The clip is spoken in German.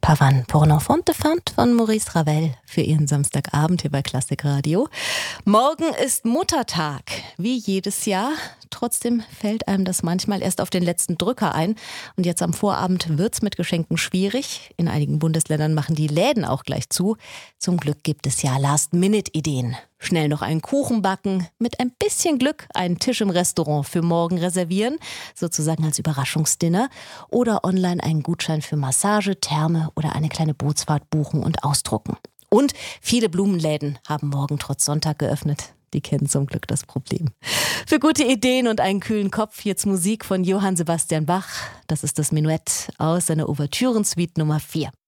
Pavane pour un enfant de fente von Maurice Ravel für Ihren Samstagabend hier bei Klassik Radio. Morgen ist Muttertag, wie jedes Jahr. Trotzdem fällt einem das manchmal erst auf den letzten Drücker ein. Und jetzt am Vorabend wird's mit Geschenken schwierig. In einigen Bundesländern machen die Läden auch gleich zu. Zum Glück gibt es ja Last-Minute-Ideen. Schnell noch einen Kuchen backen, mit ein bisschen Glück einen Tisch im Restaurant für morgen reservieren, sozusagen als Überraschungsdinner, oder online einen Gutschein für Massage, Therme oder eine kleine Bootsfahrt buchen und ausdrucken. Und viele Blumenläden haben morgen trotz Sonntag geöffnet. Die kennen zum Glück das Problem. Für gute Ideen und einen kühlen Kopf jetzt Musik von Johann Sebastian Bach. Das ist das Menuett aus seiner Ouvertürensuite Nummer 4.